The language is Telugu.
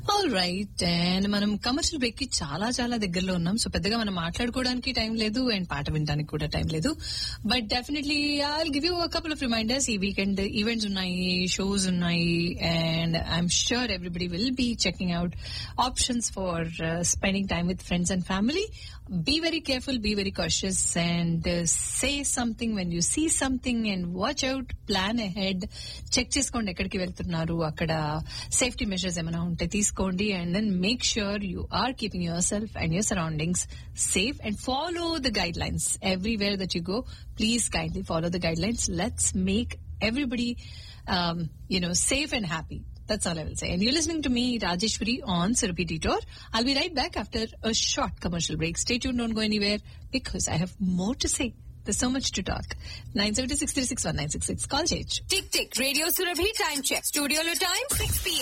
All right. అండ్ మనం కమర్షియల్ బ్రేక్ కి చాలా చాలా దగ్గరలో ఉన్నాం. సో పెద్దగా మనం మాట్లాడుకోవడానికి టైం లేదు అండ్ పాట వినడానికి కూడా టైం లేదు. But definitely I give you couple of reminders. ఈ వీకెండ్ ఈవెంట్స్ ఉన్నాయి, షోస్ ఉన్నాయి, and I'm sure everybody will be checking out options for spending time with friends and family. Be very careful, be very cautious, and say something when you see something, and watch out, plan ahead. Check cheskondi ekkadiki veltunnaru, akkada safety measures emana unte teeskondi, and then make sure you are keeping yourself and your surroundings safe, and follow the guidelines everywhere that you go. Please kindly follow the guidelines. Let's make everybody safe and happy. That's all I will say. And you're listening to me, Rajeshwari, on Surabhi Detour. I'll be right back after a short commercial break. Stay tuned, don't go anywhere, because I have more to say. There's so much to talk. 976-361-966. Call Chage. Tick tick. Radio Surabhi time check. Studio lo time 6 p.m.